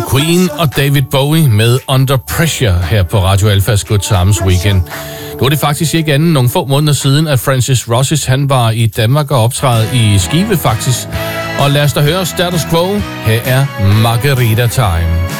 Queen og David Bowie med Under Pressure her på Radio Alphas Good Times Weekend. Nu er det faktisk ikke andet nogle få måneder siden, at Francis Rossis han var i Danmark og optræde i Skive faktisk. Og lad os da høre Status Quo. Her er Margarita Time.